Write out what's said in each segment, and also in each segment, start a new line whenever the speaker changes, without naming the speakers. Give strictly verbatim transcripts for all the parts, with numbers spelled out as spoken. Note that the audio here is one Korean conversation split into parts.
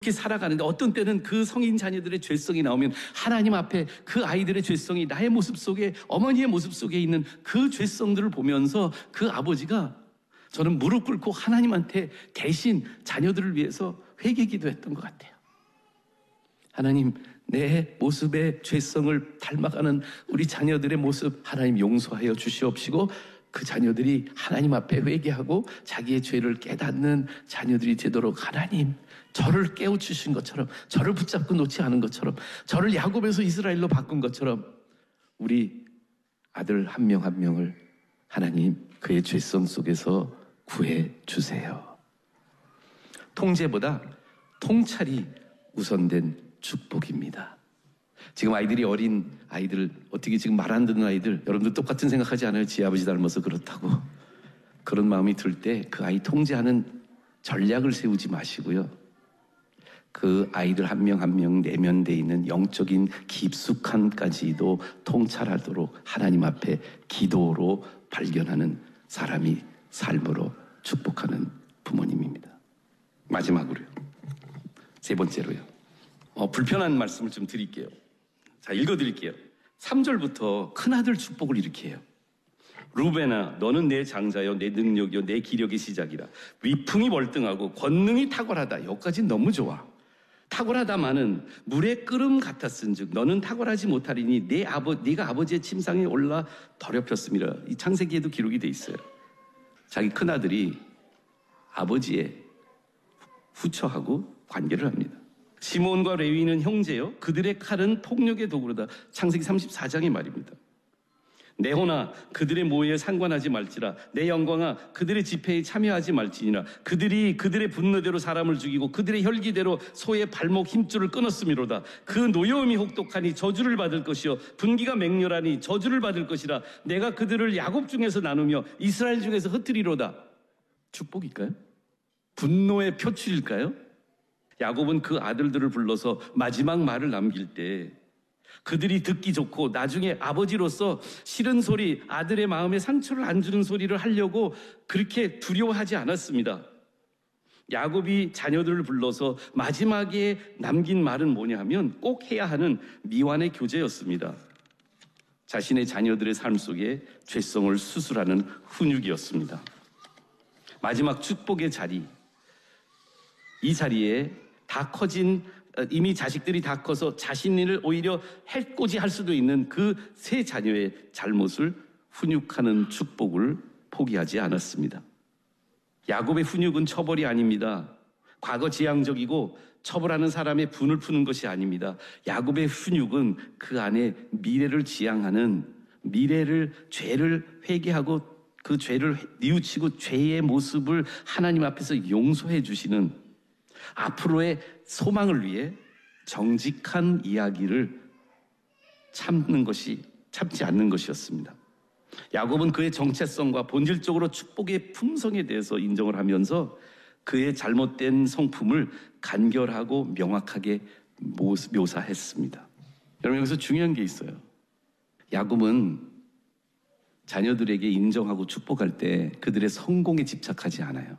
이렇게 살아가는데 어떤 때는 그 성인 자녀들의 죄성이 나오면 하나님 앞에 그 아이들의 죄성이 나의 모습 속에, 어머니의 모습 속에 있는 그 죄성들을 보면서 그 아버지가 저는 무릎 꿇고 하나님한테 대신 자녀들을 위해서 회개 기도했던 것 같아요. 하나님, 내 모습의 죄성을 닮아가는 우리 자녀들의 모습 하나님 용서하여 주시옵시고, 그 자녀들이 하나님 앞에 회개하고 자기의 죄를 깨닫는 자녀들이 되도록 하나님, 저를 깨우치신 것처럼, 저를 붙잡고 놓지 않은 것처럼, 저를 야곱에서 이스라엘로 바꾼 것처럼 우리 아들 한 명 한 명을 하나님 그의 죄성 속에서 구해 주세요. 통제보다 통찰이 우선된 축복입니다. 지금 아이들이, 어린 아이들, 어떻게 지금 말 안 듣는 아이들, 여러분들 똑같은 생각하지 않아요? 지 아버지 닮아서 그렇다고. 그런 마음이 들 때 그 아이 통제하는 전략을 세우지 마시고요, 그 아이들 한 명 한 명 내면돼 있는 영적인 깊숙함까지도 통찰하도록 하나님 앞에 기도로 발견하는 사람이 삶으로 축복하는 부모님입니다. 마지막으로요, 세 번째로요, 어, 불편한 말씀을 좀 드릴게요. 자, 읽어드릴게요. 삼 절부터 큰아들 축복을 이렇게 해요. 루벤아, 너는 내 장자여, 내 능력이여, 내 기력의 시작이라. 위풍이 월등하고 권능이 탁월하다. 여기까지 너무 좋아. 탁월하다마는 물의 끓음 같았은즉 너는 탁월하지 못하리니 내 아버, 네가 아버지의 침상에 올라 더럽혔습니다. 이 창세기에도 기록이 돼 있어요. 자기 큰아들이 아버지의 후처하고 관계를 합니다. 시몬과 레위는 형제요, 그들의 칼은 폭력의 도구로다. 창세기 삼십사 장의 말입니다. 내호나 그들의 모에 상관하지 말지라. 내 영광아 그들의 집회에 참여하지 말지니라. 그들이 그들의 분노대로 사람을 죽이고 그들의 혈기대로 소의 발목 힘줄을 끊었음이로다. 그 노여움이 혹독하니 저주를 받을 것이요 분기가 맹렬하니 저주를 받을 것이라. 내가 그들을 야곱 중에서 나누며 이스라엘 중에서 흩트리로다. 축복일까요? 분노의 표출일까요? 야곱은 그 아들들을 불러서 마지막 말을 남길 때 그들이 듣기 좋고 나중에 아버지로서 싫은 소리, 아들의 마음에 상처를 안 주는 소리를 하려고 그렇게 두려워하지 않았습니다. 야곱이 자녀들을 불러서 마지막에 남긴 말은 뭐냐 하면 꼭 해야 하는 미완의 교제였습니다. 자신의 자녀들의 삶 속에 죄성을 수술하는 훈육이었습니다. 마지막 축복의 자리, 이 자리에 다 커진, 이미 자식들이 다 커서 자신을 오히려 해코지 할 수도 있는 그 세 자녀의 잘못을 훈육하는 축복을 포기하지 않았습니다. 야곱의 훈육은 처벌이 아닙니다. 과거 지향적이고 처벌하는 사람의 분을 푸는 것이 아닙니다. 야곱의 훈육은 그 안에 미래를 지향하는, 미래를, 죄를 회개하고 그 죄를 뉘우치고 죄의 모습을 하나님 앞에서 용서해 주시는, 앞으로의 소망을 위해 정직한 이야기를 참는 것이, 참지 않는 것이었습니다. 야곱은 그의 정체성과 본질적으로 축복의 품성에 대해서 인정을 하면서 그의 잘못된 성품을 간결하고 명확하게 묘사했습니다. 여러분, 여기서 중요한 게 있어요. 야곱은 자녀들에게 인정하고 축복할 때 그들의 성공에 집착하지 않아요.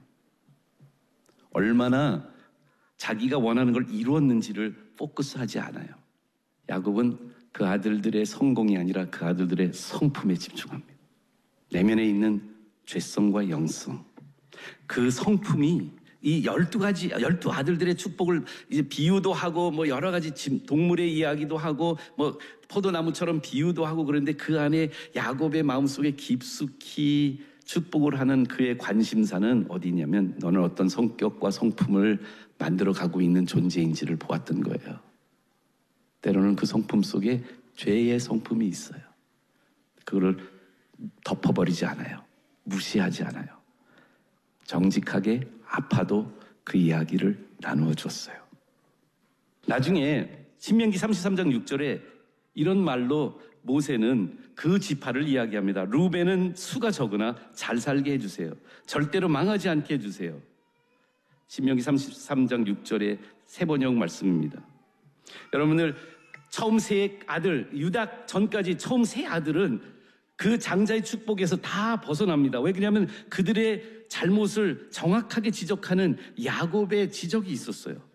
얼마나 자기가 원하는 걸 이루었는지를 포커스하지 않아요. 야곱은 그 아들들의 성공이 아니라 그 아들들의 성품에 집중합니다. 내면에 있는 죄성과 영성, 그 성품이 이 열두 가지, 열두 아들들의 축복을 이제 비유도 하고 뭐 여러 가지 동물의 이야기도 하고 뭐 포도나무처럼 비유도 하고 그런데 그 안에 야곱의 마음속에 깊숙이 축복을 하는 그의 관심사는 어디냐면 너는 어떤 성격과 성품을 만들어가고 있는 존재인지를 보았던 거예요. 때로는 그 성품 속에 죄의 성품이 있어요. 그거를 덮어버리지 않아요. 무시하지 않아요. 정직하게 아파도 그 이야기를 나누어 줬어요. 나중에 신명기 삼십삼 장 육 절에 이런 말로 모세는 그 지파를 이야기합니다. 루벤은 수가 적으나 잘 살게 해주세요. 절대로 망하지 않게 해주세요. 신명기 삼십삼 장 육 절의 새 번역 말씀입니다. 여러분들, 처음 세 아들, 유다 전까지 처음 세 아들은 그 장자의 축복에서 다 벗어납니다. 왜 그러냐면 그들의 잘못을 정확하게 지적하는 야곱의 지적이 있었어요.